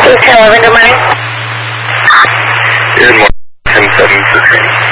1011, good morning. Good morning, 10-7 for train.